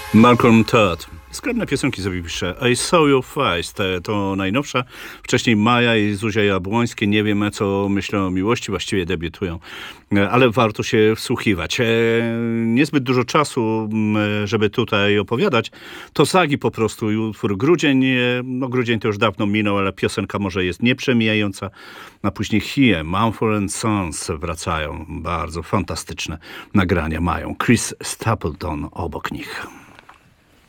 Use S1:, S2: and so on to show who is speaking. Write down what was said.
S1: Malcolm Todd. Skromne piosenki sobie pisze. I saw your face. To najnowsza. Wcześniej Maja i Zuzia Jabłońskie. Nie wiem, co myślą o miłości. Właściwie debiutują. Ale warto się wsłuchiwać. Niezbyt dużo czasu, żeby tutaj opowiadać. To Zagi po prostu i utwór Grudzień. No grudzień to już dawno minął, ale piosenka może jest nieprzemijająca. A później Hie, Mumford & Sons wracają. Bardzo fantastyczne nagrania mają. Chris Stapleton obok nich.